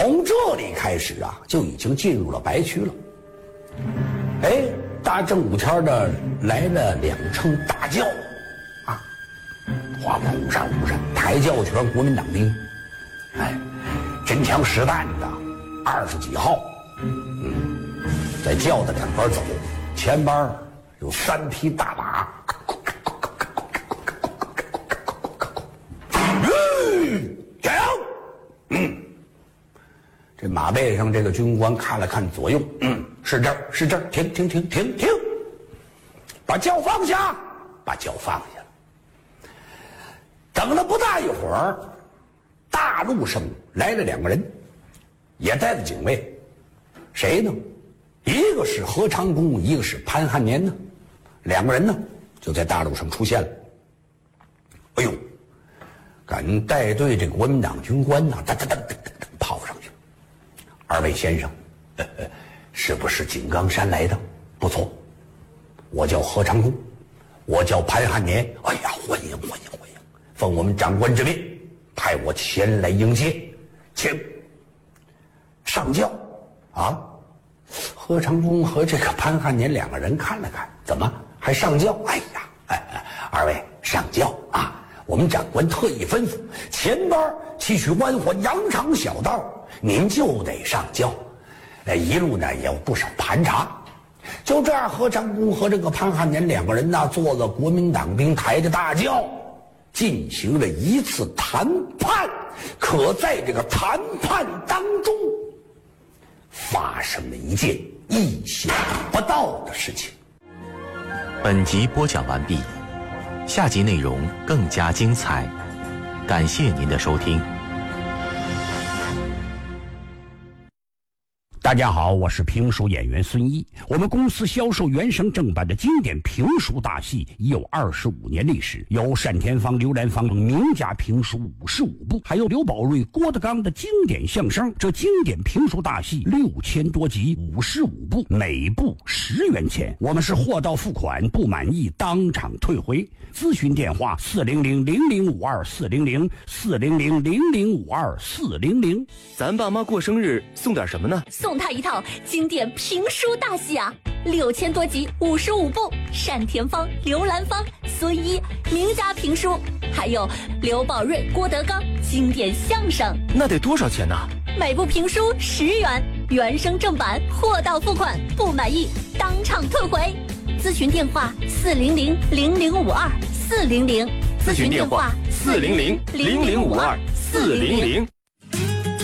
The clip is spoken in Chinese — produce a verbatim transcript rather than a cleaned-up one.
从这里开始啊，就已经进入了白区了。哎，大正五天的来了两乘大轿，啊，哗哗五闪五闪，抬轿全国民党兵，哎，真枪实弹的，二十几号，嗯，在轿的两边走，前边有三匹大马。这马背上这个军官看了看左右，嗯，是这儿，是这儿，停停停停停，把轿放下，把轿放下了。等了不大一会儿，大路上来了两个人，也带着警卫，谁呢？一个是何长工，一个是潘汉年呢。两个人呢，就在大路上出现了。哎呦，敢带队这国民党军官呐，噔噔噔噔噔噔跑上去。二位先生，呵呵，是不是井冈山来的？不错，我叫何长工，我叫潘汉年。哎呀，欢迎欢迎欢迎！奉我们长官之命，派我前来迎接，请上轿。啊，何长工和这个潘汉年两个人看了看，怎么还上轿？哎呀，哎哎，二位上轿啊！我们长官特意吩咐，前边崎岖弯活羊肠小道，您就得上轿。呃，一路呢也有不少盘查。就这样，何长工和这个潘汉年两个人呢，坐了国民党兵抬着大轿，进行了一次谈判。可在这个谈判当中，发生了一件意想不到的事情。 本集播讲完毕，下集内容更加精彩，感谢您的收听。 大家好，我是评书演员孙一。我们公司销售原声正版的经典评书大戏已有二十五年历史，有单田芳、刘兰芳名家评书五十五部，还有刘宝瑞、郭德纲的经典相声。这经典评书大戏六千多集，五十五部，每部十元钱。我们是货到付款，不满意当场退回。咨询电话：四零零零零五二四零零四零零零零五二四零零。 咱爸妈过生日送点什么呢？ 送他一套经典评书大戏啊，六千多集，五十五部，单田芳、刘兰芳、孙一名家评书，还有刘宝瑞、郭德纲经典相声。 那得多少钱呢？ 每部评书十元，原声正版，货到付款，不满意当场退回。咨询电话：四零零零零五二四零零。 咨询电话：四零零零零五二四零零。